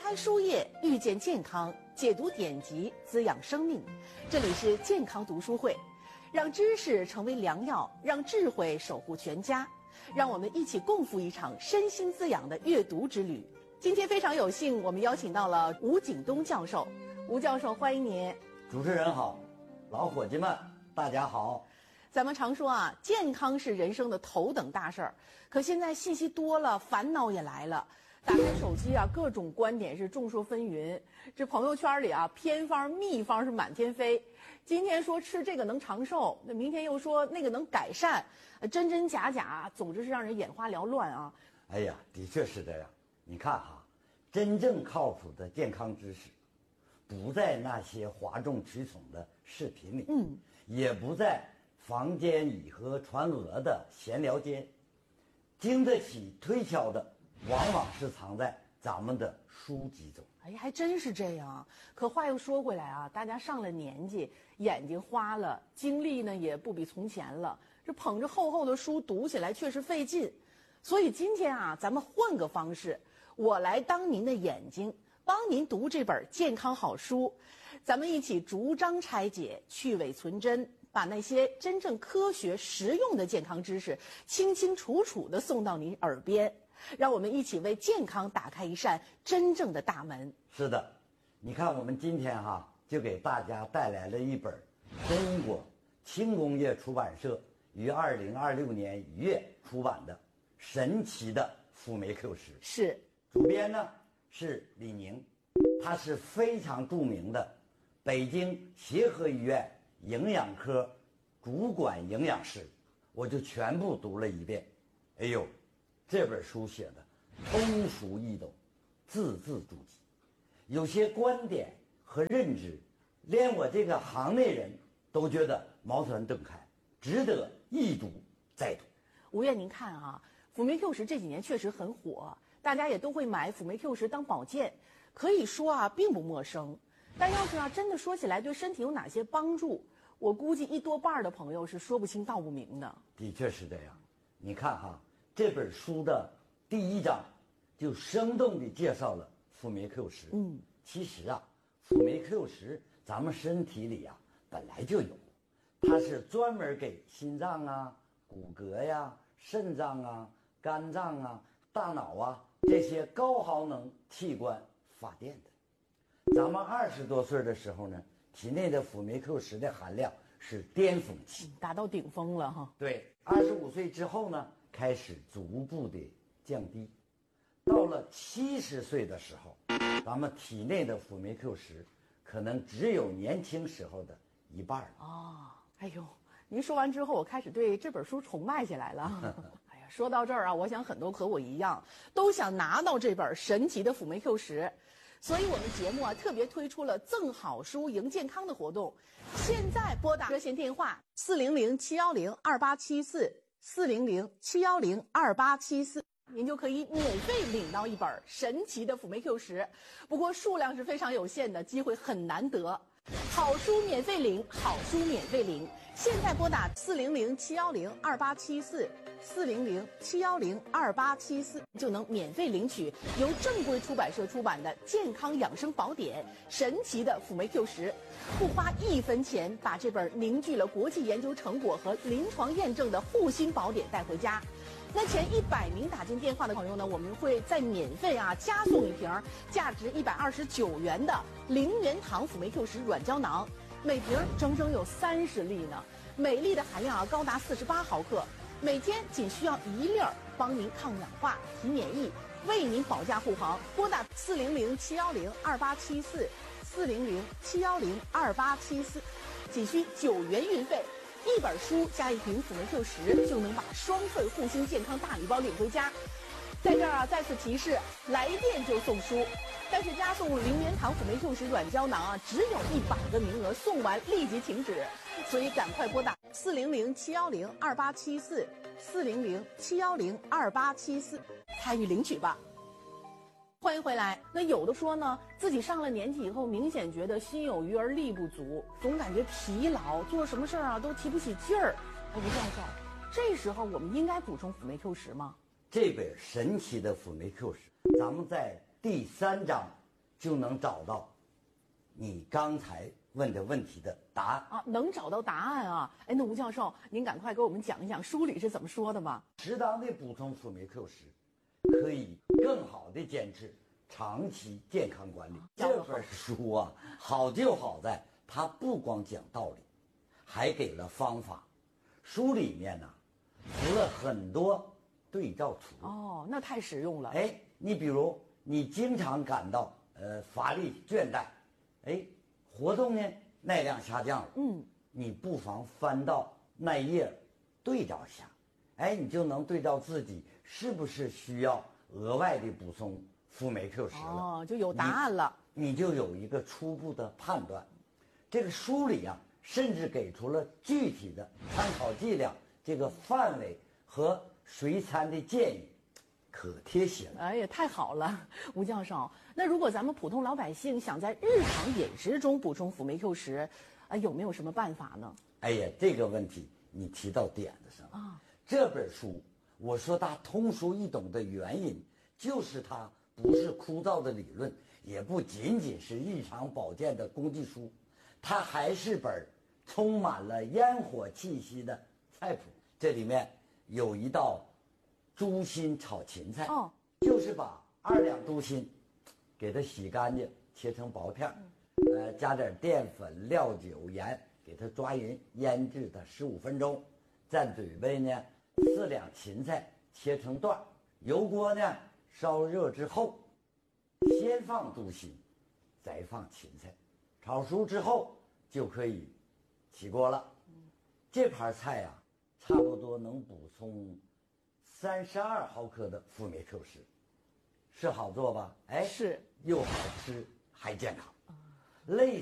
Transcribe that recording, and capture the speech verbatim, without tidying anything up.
开书页，遇见健康，解读典籍，滋养生命。这里是健康读书会，让知识成为良药，让智慧守护全家。让我们一起共赴一场身心滋养的阅读之旅。今天非常有幸，我们邀请到了吴景东教授。吴教授，欢迎您。 主持人好，老伙计们，大家好。 咱们常说啊，健康是人生的头等大事儿，可现在信息多了，烦恼也来了。打开手机啊，各种观点是众说纷纭。这朋友圈里啊，偏方秘方是满天飞。今天说吃这个能长寿，那明天又说那个能改善，真真假假，总之是让人眼花缭乱啊。 哎呀，的确是这样。你看哈，真正靠谱的健康知识，不在那些哗众取宠的视频里，嗯，也不在房间以讹传讹的闲聊间，经得起推敲的，往往是藏在咱们的书籍中。 哎呀，还真是这样。可话又说回来啊，大家上了年纪，眼睛花了，精力呢也不比从前了，这捧着厚厚的书读起来确实费劲。所以今天啊，咱们换个方式，我来当您的眼睛，帮您读这本健康好书。咱们一起逐章拆解，去伪存真，把那些真正科学实用的健康知识清清楚楚地送到您耳边。让我们一起为健康打开一扇真正的大门。 是的，你看我们今天哈就给大家带来了一本中国轻工业出版社于二零二六年一月出版的《神奇的辅酶 Q 十》。 是， 主编呢是李宁，他是非常著名的北京协和医院营养科主管营养师，我就全部读了一遍。哎呦，这本书写的通俗易懂，字字珠玑，有些观点和认知，连我这个行内人都觉得茅塞顿开，值得一读再读。 吴院，您看啊，辅酶 Q 十这几年确实很火，大家也都会买辅酶 Q 十当保健，可以说啊并不陌生。但要是啊真的说起来对身体有哪些帮助，我估计一多半的朋友是说不清道不明的。 的确是这样。你看哈，这本书的第一章就生动地介绍了辅酶 Q 十。嗯，其实啊，辅酶 Q 十咱们身体里啊本来就有，它是专门给心脏啊、骨骼呀、肾脏啊、肝脏啊、大脑啊这些高耗能器官发电的。咱们二十多岁的时候呢，体内的辅酶 Q 十的含量是巅峰期， 达到顶峰了哈。 对，二十五岁之后呢，开始逐步的降低，到了七十岁的时候，咱们体内的辅酶 Q 十可能只有年轻时候的一半了。 哦，哎呦，您说完之后，我开始对这本书崇拜起来了。哎呀，说到这儿啊，我想很多和我一样，都想拿到这本神奇的辅酶 Q 十。所以我们节目啊特别推出了赠好书赢健康的活动，现在拨打热线电话四零零七幺零二八七四四零零七幺零二八七四，您就可以免费领到一本神奇的辅酶 Q 十。不过数量是非常有限的，机会很难得。好书免费领，好书免费领。现在拨打四零零七幺零二八七四四零零七幺零二八七四，就能免费领取由正规出版社出版的健康养生宝典《神奇的辅酶 Q 十》，不花一分钱，把这本凝聚了国际研究成果和临床验证的护心宝典带回家。那前一百名打进电话的朋友呢，我们会再免费啊加送一瓶价值一百二十九元的零元糖辅酶 Q 十软胶囊，每瓶整整有三十粒呢，每粒的含量啊高达四十八毫克，每天仅需要一粒儿，帮您抗氧化、提免疫，为您保驾护航。拨打四零零七幺零二八七四四零零七幺零二八七四，仅需九元运费。一本书加一瓶辅酶 Q 十，就能把双份护心健康大礼包领回家。在这儿啊，再次提示，来电就送书，但是加送零元糖辅酶 Q 十软胶囊啊，只有一百个名额，送完立即停止，所以赶快拨打四零零七幺零二八七四四零零七幺零二八七四参与领取吧。欢迎回来。那有的说呢，自己上了年纪以后，明显觉得心有余而力不足，总感觉疲劳，做什么事儿啊都提不起劲儿。吴教授，这时候我们应该补充辅酶 Q 十吗？ 这本神奇的辅酶 Q 十，咱们在第三章就能找到你刚才问的问题的答案啊，能找到答案啊！哎，那吴教授，您赶快给我们讲一讲书里是怎么说的吧。 适当的补充辅酶 Q 十，可以更好的坚持长期健康管理。这本书啊，好就好在它不光讲道理，还给了方法。书里面呢，附了很多对照图。 哦，那太实用了。 哎，你比如你经常感到呃乏力、倦怠，哎，活动呢耐量下降了， 嗯， 你不妨翻到那页对照一下，哎，你就能对照自己是不是需要额外的补充辅酶 Q 十了， 哦，就有答案了， 你，你就有一个初步的判断。这个书里啊，甚至给出了具体的参考剂量、这个范围和随餐的建议，可贴心了。 哎呀，太好了，吴教授。那如果咱们普通老百姓想在日常饮食中补充辅酶 Q 十，啊，有没有什么办法呢？ 哎呀，这个问题你提到点子上了啊！这本书我说它通俗易懂的原因，就是它不是枯燥的理论，也不仅仅是日常保健的工具书，它还是本充满了烟火气息的菜谱。这里面有一道猪心炒芹菜， 哦， 就是把二两猪心给它洗干净，切成薄片儿，呃，加点淀粉、料酒、盐，给它抓匀，腌制它十五分钟。再准备呢四两芹菜，切成段儿，油锅呢烧热之后，先放猪心，再放芹菜，炒熟之后就可以起锅了。这盘菜啊，差不多能补充三十二毫克的辅酶 Q 十，是好做吧？哎， 是， 又好吃还健康。类